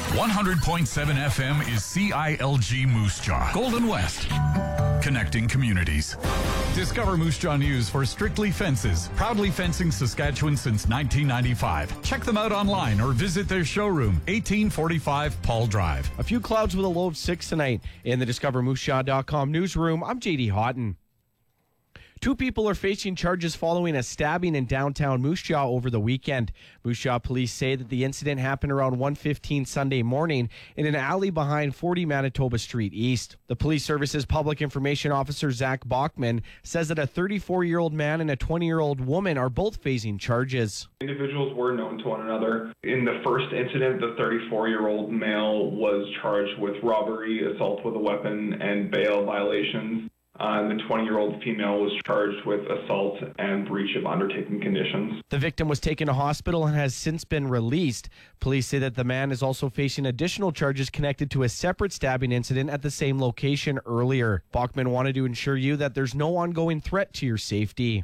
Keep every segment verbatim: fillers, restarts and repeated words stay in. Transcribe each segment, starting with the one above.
one hundred point seven F M is C I L G Moose Jaw, Golden West, connecting communities. Discover Moose Jaw News for Strictly Fences, proudly fencing Saskatchewan since nineteen ninety-five. Check them out online or visit their showroom, eighteen forty-five Paul Drive. A few clouds with a low of six tonight. In the discover moose jaw dot com newsroom, I'm J D Houghton. Two people are facing charges following a stabbing in downtown Moose Jaw over the weekend. Moose Jaw police say that the incident happened around one fifteen Sunday morning in an alley behind forty Manitoba Street East. The police service's public information officer, Zach Bachman, says that a thirty-four-year-old man and a twenty-year-old woman are both facing charges. Individuals were known to one another. In the first incident, the thirty-four-year-old male was charged with robbery, assault with a weapon, and bail violations. Uh, and the twenty-year-old female was charged with assault and breach of undertaking conditions. The victim was taken to hospital and has since been released. Police say that the man is also facing additional charges connected to a separate stabbing incident at the same location earlier. Bachman wanted to ensure you that there's no ongoing threat to your safety.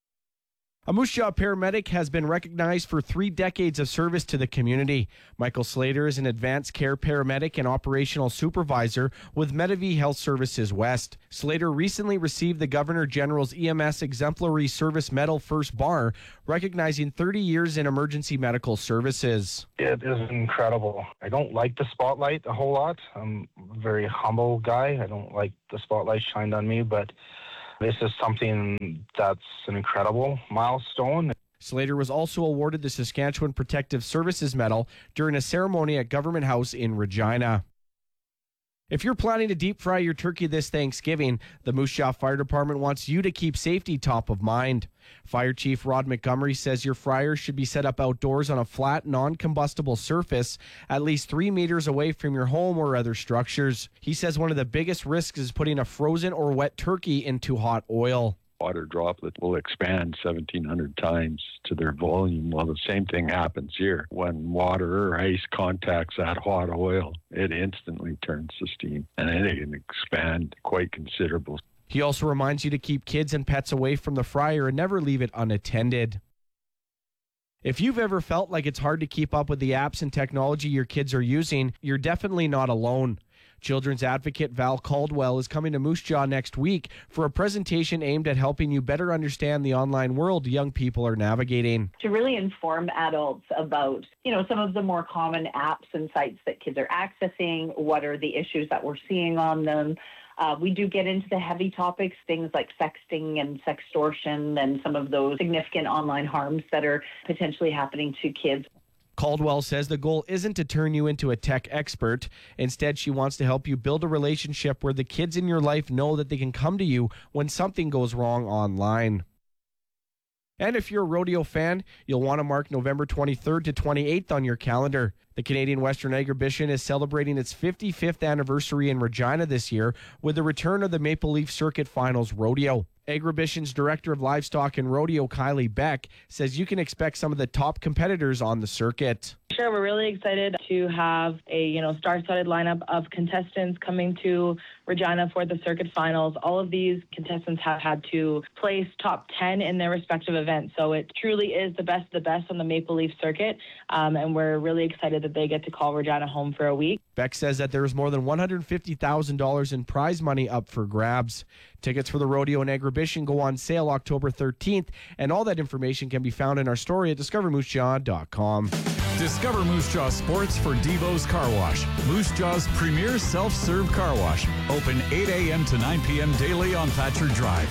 A Moose Jaw paramedic has been recognized for three decades of service to the community. Michael Slater is an advanced care paramedic and operational supervisor with Medavie Health Services West. Slater recently received the Governor General's E M S Exemplary Service Medal First Bar, recognizing thirty years in emergency medical services. It is incredible. I don't like the spotlight a whole lot. I'm a very humble guy. I don't like the spotlight shined on me, but this is something that's an incredible milestone. Slater was also awarded the Saskatchewan Protective Services Medal during a ceremony at Government House in Regina. If you're planning to deep fry your turkey this Thanksgiving, the Moose Jaw Fire Department wants you to keep safety top of mind. Fire Chief Rod Montgomery says your fryer should be set up outdoors on a flat, non-combustible surface at least three meters away from your home or other structures. He says one of the biggest risks is putting a frozen or wet turkey into hot oil. Water droplets will expand seventeen hundred times to their volume. Well, the same thing happens here. When water or ice contacts that hot oil, it instantly turns to steam, and it can expand quite considerable. He also reminds you to keep kids and pets away from the fryer and never leave it unattended. If you've ever felt like it's hard to keep up with the apps and technology your kids are using, you're definitely not alone. Children's advocate Val Caldwell is coming to Moose Jaw next week for a presentation aimed at helping you better understand the online world young people are navigating. To really inform adults about, you know, some of the more common apps and sites that kids are accessing, what are the issues that we're seeing on them. Uh, we do get into the heavy topics, things like sexting and sextortion and some of those significant online harms that are potentially happening to kids. Caldwell says the goal isn't to turn you into a tech expert. Instead, she wants to help you build a relationship where the kids in your life know that they can come to you when something goes wrong online. And if you're a rodeo fan, you'll want to mark November twenty-third to twenty-eighth on your calendar. The Canadian Western Agribition is celebrating its fifty-fifth anniversary in Regina this year with the return of the Maple Leaf Circuit Finals Rodeo. Agribition's Director of Livestock and Rodeo, Kylie Beck, says you can expect some of the top competitors on the circuit. Sure, we're really excited to have a you know star-studded lineup of contestants coming to Regina for the circuit finals. All of these contestants have had to place top ten in their respective events, so it truly is the best of the best on the Maple Leaf circuit, um, and we're really excited that they get to call Regina home for a week. Beck says that there is more than one hundred fifty thousand dollars in prize money up for grabs. Tickets for the rodeo and Agribition go on sale October thirteenth, and all that information can be found in our story at discover moose jaw dot com. Discover Moose Jaw Sports for Devo's Car Wash, Moose Jaw's premier self-serve car wash. Open eight a.m. to nine p.m. daily on Thatcher Drive.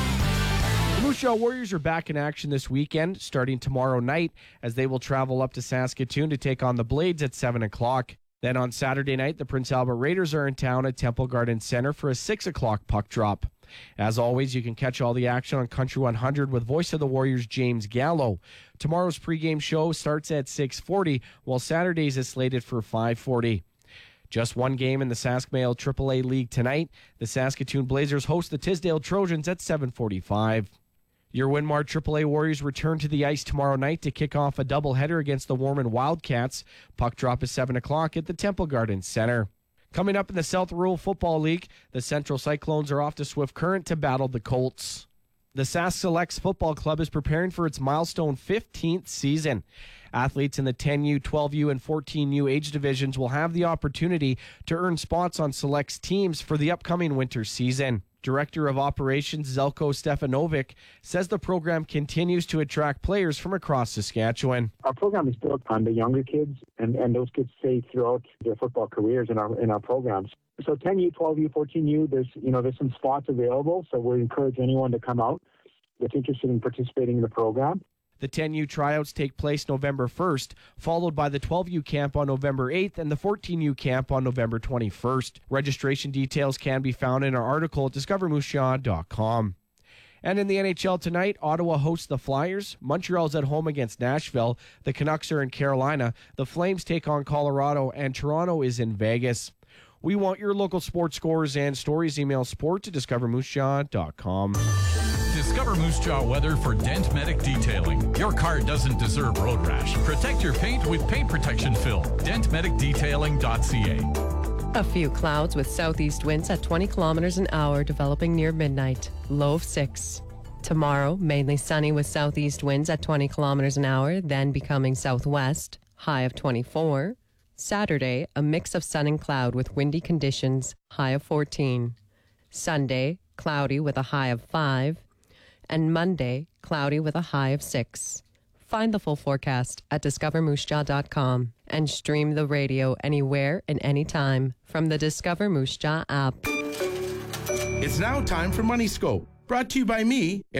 The Moose Jaw Warriors are back in action this weekend, starting tomorrow night, as they will travel up to Saskatoon to take on the Blades at seven o'clock. Then on Saturday night, the Prince Albert Raiders are in town at Temple Garden Center for a six o'clock puck drop. As always, you can catch all the action on Country one hundred with Voice of the Warriors James Gallo. Tomorrow's pregame show starts at six forty, while Saturday's is slated for five forty. Just one game in the Sask Mayo triple A League tonight. The Saskatoon Blazers host the Tisdale Trojans at seven forty-five. Your Winmar triple A Warriors return to the ice tomorrow night to kick off a doubleheader against the Warman Wildcats. Puck drop is seven o'clock at the Temple Garden Center. Coming up in the South Rural Football League, the Central Cyclones are off to Swift Current to battle the Colts. The Sask Selects Football Club is preparing for its milestone fifteenth season. Athletes in the ten U, twelve U, and fourteen U age divisions will have the opportunity to earn spots on Select's teams for the upcoming winter season. Director of Operations Zelko Stefanovic says the program continues to attract players from across Saskatchewan. Our program is built on the younger kids, and, and those kids stay throughout their football careers in our in our programs. So ten U, twelve U, fourteen U, there's you know there's some spots available. So we encourage anyone to come out that's interested in participating in the program. The ten U tryouts take place November first, followed by the twelve U camp on November eighth and the fourteen U camp on November twenty-first. Registration details can be found in our article at discover moose jaw dot com. And in the N H L tonight, Ottawa hosts the Flyers. Montreal's at home against Nashville. The Canucks are in Carolina. The Flames take on Colorado, and Toronto is in Vegas. We want your local sports scores and stories. Email sport to discover moose jaw dot com. Discover Moose Jaw weather for Dent Medic Detailing. Your car doesn't deserve road rash. Protect your paint with paint protection film. dent medic detailing dot c a. A few clouds with southeast winds at twenty kilometers an hour developing near midnight. Low of six. Tomorrow, mainly sunny with southeast winds at twenty kilometers an hour, then becoming southwest. High of twenty-four. Saturday, a mix of sun and cloud with windy conditions. High of fourteen. Sunday, cloudy with a high of five. And Monday, cloudy with a high of six. Find the full forecast at discover moose jaw dot com and stream the radio anywhere and anytime from the Discover Moose Jaw app. It's now time for Money Scope, brought to you by me.